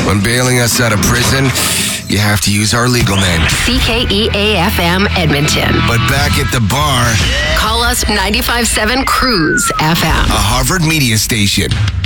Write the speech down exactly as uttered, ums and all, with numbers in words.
When bailing us out of prison, you have to use our legal name. C K E A F M Edmonton. But back at the bar, call us ninety-five point seven Cruise F M. a Harvard media station.